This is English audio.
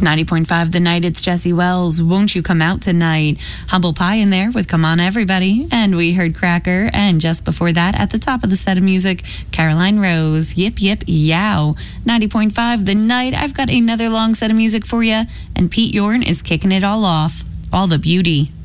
90.5 The Night, it's Jesse Wells. Won't You Come Out Tonight? Humble Pie in there with Come On Everybody. And we heard Cracker. And just before that, at the top of the set of music, Caroline Rose, Yip Yip Yow. 90.5 The Night, I've got another long set of music for you. And Pete Yorn is kicking it all off. All the Beauty.